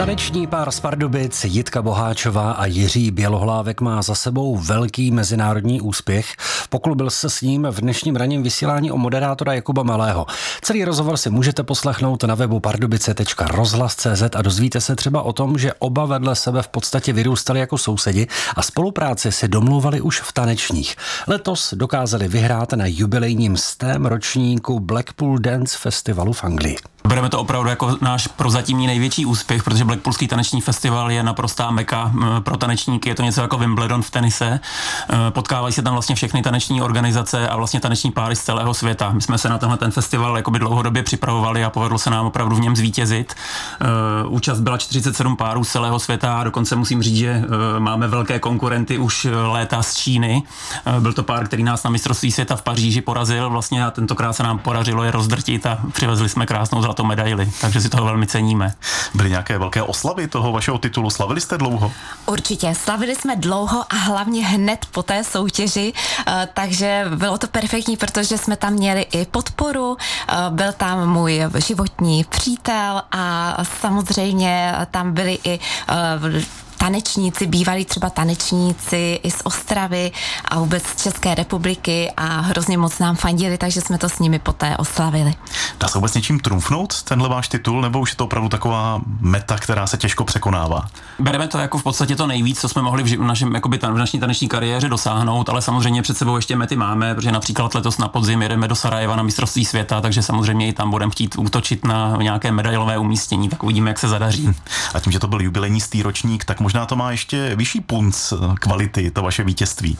Taneční pár z Pardubic Jitka Boháčová a Jiří Bělohlávek má za sebou velký mezinárodní úspěch. Poklubil se s ním v dnešním ranním vysílání o moderátora Jakuba Malého. Celý rozhovor si můžete poslechnout na webu pardubice.rozhlas.cz a dozvíte se třeba o tom, že oba vedle sebe v podstatě vyrůstali jako sousedi a spolupráci si domlouvali už v tanečních. Letos dokázali vyhrát na jubilejním 100. ročníku Blackpool Dance Festivalu v Anglii. Bereme to opravdu jako náš prozatímní největší úspěch, protože Blackpoolský taneční festival je naprostá meka pro tanečníky, je to něco jako Wimbledon v tenise. Potkávají se tam vlastně všechny taneční organizace a vlastně taneční páry z celého světa. My jsme se na tenhle ten festival jakoby dlouhodobě připravovali a povedlo se nám opravdu v něm zvítězit. Účast byla 47 párů z celého světa a dokonce musím říct, že máme velké konkurenty už léta z Číny. Byl to pár, který nás na mistrovství světa v Paříži porazil vlastně a tentokrát se nám podařilo je rozdrtit a přivezli jsme krásnou zlatou medaili, takže si toho velmi ceníme. Byly nějaké velké oslavy toho vašeho titulu? Slavili jste dlouho? Určitě, slavili jsme dlouho a hlavně hned po té soutěži, takže bylo to perfektní, protože jsme tam měli i podporu, byl tam můj životní přítel a samozřejmě tam byli i tanečníci, bývalí třeba tanečníci i z Ostravy a vůbec z České republiky a hrozně moc nám fandili, takže jsme to s nimi poté oslavili. Dá se vůbec něčím trumfnout tenhle váš titul, nebo už je to opravdu taková meta, která se těžko překonává? Bereme to jako v podstatě to nejvíc, co jsme mohli v naší taneční kariéře dosáhnout, ale samozřejmě před sebou ještě mety máme, protože například letos na podzim jedeme do Sarajeva na mistrovství světa, takže samozřejmě i tam budeme chtít útočit na nějaké medailové umístění, tak uvidíme, jak se zadaří. A tím, že to byl jubilejní 100. ročník, tak možná to má ještě vyšší punc kvality, to vaše vítězství.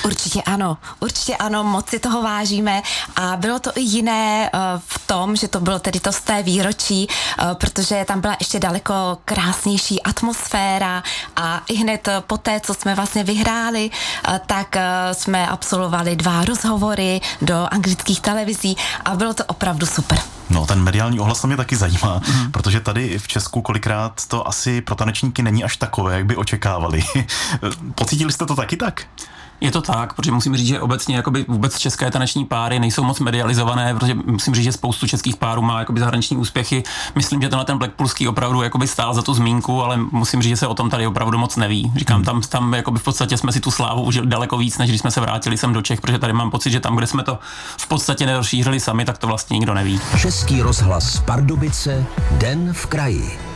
Určitě ano, moc si toho vážíme a bylo to i jiné v tom, že to bylo tedy to 100. výročí, protože tam byla ještě daleko krásnější atmosféra a i hned poté, co jsme vlastně vyhráli, tak jsme absolvovali 2 rozhovory do anglických televizí a bylo to opravdu super. No, ten mediální ohlas mě taky zajímá, protože tady v Česku kolikrát to asi pro tanečníky není až takové, jak by očekávali. Pocítili jste to taky tak? Je to tak, protože musím říct, že obecně jakoby vůbec české taneční páry nejsou moc medializované, protože musím říct, že spoustu českých párů má jakoby zahraniční úspěchy. Myslím, že ten Blackpoolský opravdu jakoby stál za tu zmínku, ale musím říct, že se o tom tady opravdu moc neví. Říkám, tam jakoby v podstatě jsme si tu slávu užili daleko víc, než když jsme se vrátili sem do Čech, protože tady mám pocit, že tam, kde jsme to v podstatě nerozšířili sami, tak to vlastně nikdo neví. Český rozhlas Pardubice, Den v kraji.